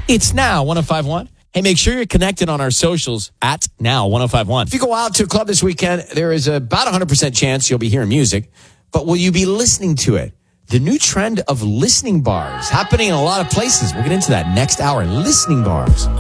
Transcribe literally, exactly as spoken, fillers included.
It's Now one oh five point one. Hey, make sure you're connected on our socials at Now one oh five point one. If you go out to a club this weekend, there is about a one hundred percent chance you'll be hearing music, but will you be listening to it? The new trend of listening bars happening in a lot of places. We'll get into that next hour. Listening bars.